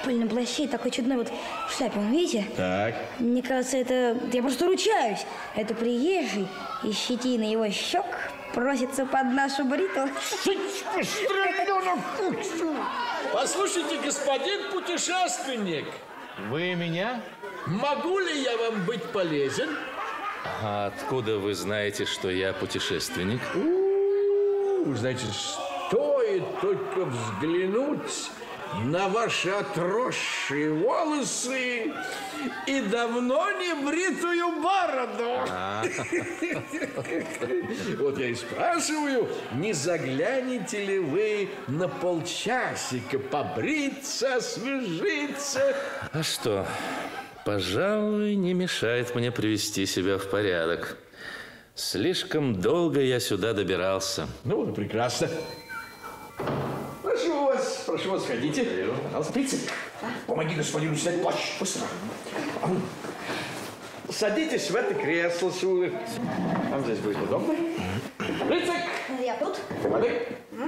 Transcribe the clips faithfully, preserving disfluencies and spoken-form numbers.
школьном плаще и такой чудной вот в шляпе, вы видите? Так. Мне кажется, это... Я просто ручаюсь. Это приезжий, и щетина его щек просится под нашу бритву. Послушайте, господин путешественник. Вы меня? Могу ли я вам быть полезен? А откуда вы знаете, что я путешественник? У-у-у, знаете, стоит только взглянуть на ваши отросшие волосы и давно не бритую бороду. Вот я и спрашиваю, не заглянете ли вы на полчасика побриться, освежиться? А что, пожалуй, не мешает мне привести себя в порядок. Слишком долго я сюда добирался. Ну, вот прекрасно. Прошу вас, прошу вас, ходите. Пожалуйста, Прицик, помоги господину снять плащ. Быстро. Садитесь в это кресло, сударь. Вам здесь будет удобно. Прицик! Я тут. Воды.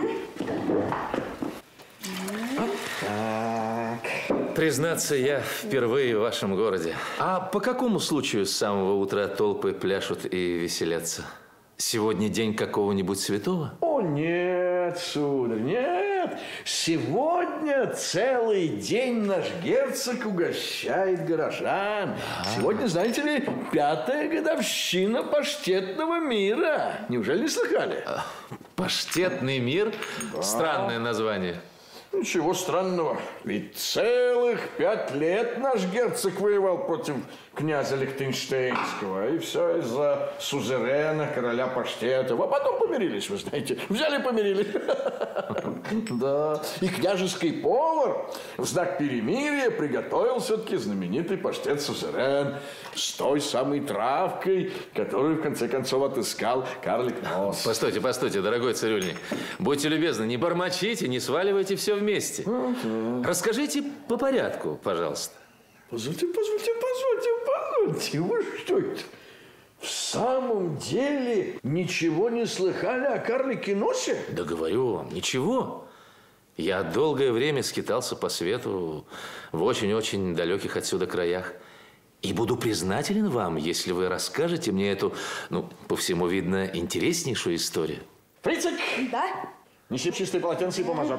Вот так. Признаться, я впервые в вашем городе. А по какому случаю с самого утра толпы пляшут и веселятся? Сегодня день какого-нибудь святого? О, нет, сударь, нет. Сегодня целый день наш герцог угощает горожан. А-а-а. Сегодня, знаете ли, пятая годовщина паштетного мира. Неужели не слыхали? Паштетный мир? Да. Странное название. Ничего странного. Ведь целых пять лет наш герцог воевал против князя Лихтенштейнского. И все из-за сузерена, короля паштетов. А потом помирились, вы знаете. Взяли и помирились. Да. И княжеский повар в знак перемирия приготовил все-таки знаменитый паштет-сузерен с той самой травкой, которую в конце концов отыскал карлик Нос. Постойте, постойте, дорогой цирюльник. Будьте любезны, не бормочите, не сваливайте все вместе. Uh-huh. Расскажите по порядку, пожалуйста. Позвольте, позвольте, позвольте, позвольте. Вы что это? В самом деле ничего не слыхали о карлике Носе? Да говорю вам, ничего. Я долгое время скитался по свету в очень-очень далеких отсюда краях. И буду признателен вам, если вы расскажете мне эту, ну, по всему видно, интереснейшую историю. Прицик! Да? Неси чистое полотенце и бумажок.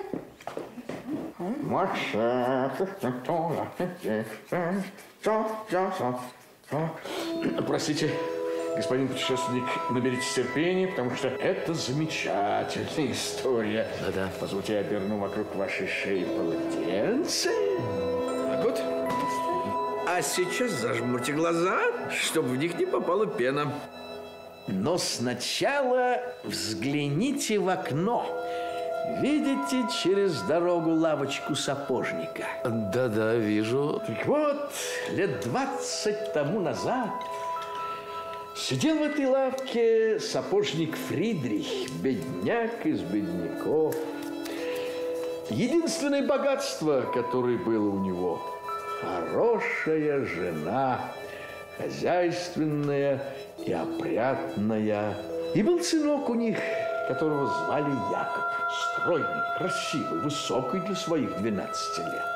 Простите, господин путешественник, наберитесь терпения, потому что это замечательная история. Да-да. Позвольте, я оберну вокруг вашей шеи полотенце. Так вот. А сейчас зажмурьте глаза, чтобы в них не попала пена. Но сначала взгляните в окно. Видите через дорогу лавочку сапожника? Да-да, вижу. Так вот, лет двадцать тому назад сидел в этой лавке сапожник Фридрих, бедняк из бедняков. Единственное богатство, которое было у него – хорошая жена, хозяйственная и опрятная. И был сынок у них, которого звали Яков. Стройный, красивый, высокий для своих двенадцати лет.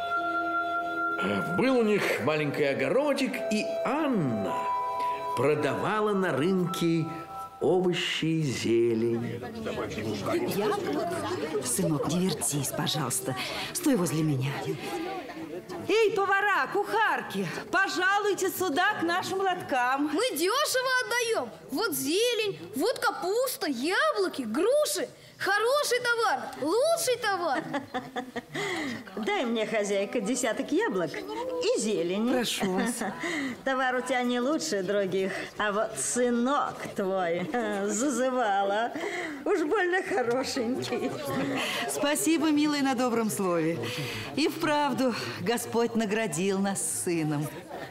Был у них маленький огородик, и Анна продавала на рынке овощи и зелень. Яков, сынок, не вертись, пожалуйста. Стой возле меня. Эй, повара, кухарки, пожалуйте сюда к нашим лоткам. Мы дешево отдаем. Вот зелень, вот капуста, яблоки, груши. Хороший товар, лучший товар. Дай мне, хозяйка, десяток яблок и зелени. Прошу вас. Товар у тебя не лучше других, а вот сынок твой зазывала. Уж больно хорошенький. Спасибо, милый, на добром слове. И вправду Господь наградил нас сыном.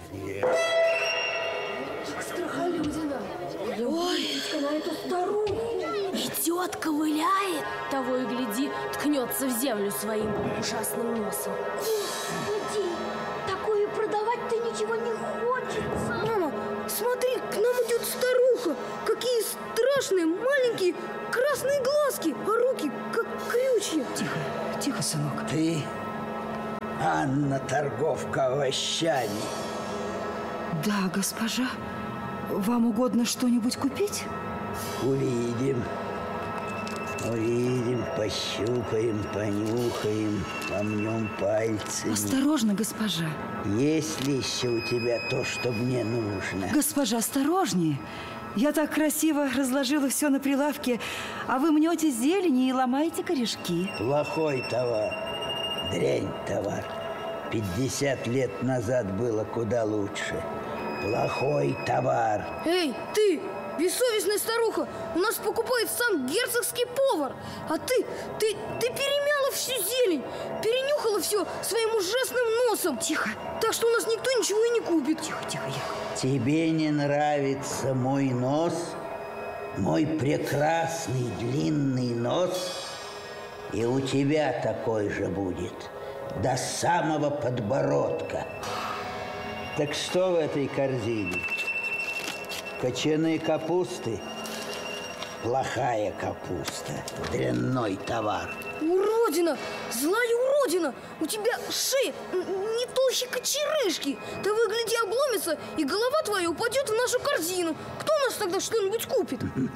Страхолюдина. Ой, на эту старуху. Идет, ковыляет. Того и гляди, ткнется в землю своим ужасным носом. Господи, такое продавать-то ничего не хочется. Мама, смотри, к нам идет старуха. Какие страшные маленькие красные глазки, а руки как крючья. Тихо, тихо, сынок. Ты Анна, торговка овощами. Да, госпожа. Вам угодно что-нибудь купить? Увидим. Увидим, пощупаем, понюхаем, помнем пальцами. Осторожно, госпожа. Есть ли еще у тебя то, что мне нужно? Госпожа, осторожнее. Я так красиво разложила все на прилавке, а вы мнете зелени и ломаете корешки. Плохой товар, дрянь товар. Пятьдесят лет назад было куда лучше. Плохой товар. Эй, ты, бессовестная старуха, у нас покупает сам герцогский повар. А ты, ты, ты перемяла всю зелень, перенюхала все своим ужасным носом. Тихо. Так что у нас никто ничего и не купит. Тихо, тихо, я. Тебе не нравится мой нос? Мой прекрасный длинный нос? И у тебя такой же будет. До самого подбородка. Так что в этой корзине? Кочаны капусты? Плохая капуста. Дрянной товар. Уродина! Злая уродина! У тебя шея не толще кочерышки. Ты, выгляди, обломится, и голова твоя упадет в нашу корзину. Кто у нас тогда что-нибудь купит?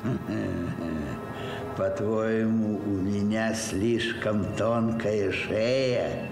По-твоему, у меня слишком тонкая шея?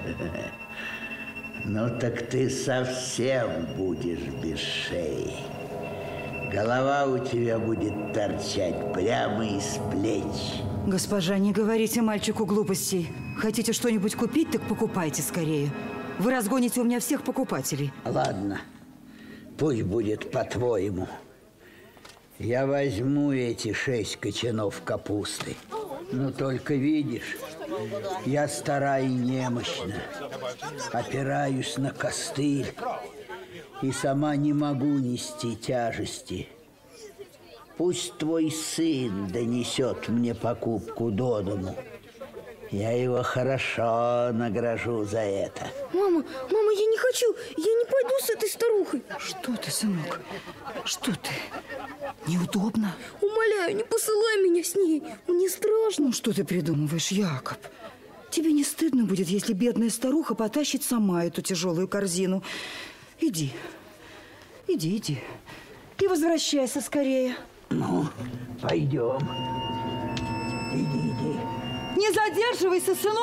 Ну так ты совсем будешь без шеи. Голова у тебя будет торчать прямо из плеч. Госпожа, не говорите мальчику глупостей. Хотите что-нибудь купить, так покупайте скорее. Вы разгоните у меня всех покупателей. Ладно, пусть будет по-твоему. Я возьму эти шесть кочанов капусты. Но только видишь, я стара и немощна. Опираюсь на костыль и сама не могу нести тяжести. Пусть твой сын донесет мне покупку до дому. Я его хорошо награжу за это. Мама, мама, я не хочу, я не пойду с этой старухой. Что ты, сынок? Что ты? Неудобно? Умоляю, не посылай меня с ней, мне страшно. Ну, что ты придумываешь, Якоб? Тебе не стыдно будет, если бедная старуха потащит сама эту тяжелую корзину? Иди, иди, иди. И возвращайся скорее. Ну, пойдем. Иди, иди. Не задерживайся, сынок!